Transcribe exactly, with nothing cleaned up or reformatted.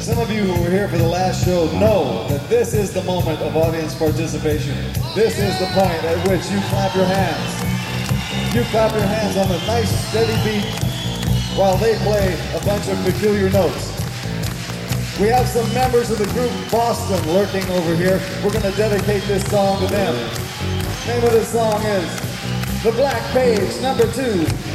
Some of you who were here for the last show know that this is the moment of audience participation. This is the point at which you clap your hands. You clap your hands on a nice steady beat while they play a bunch of peculiar notes. We have some members of the group Boston lurking over here. We're going to dedicate this song to them. The name of this song is The Black Page, number two.